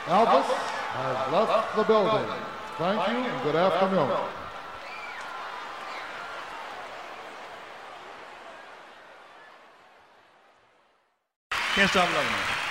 Elvis has left the building. Thank you and good afternoon. Can't stop loving it.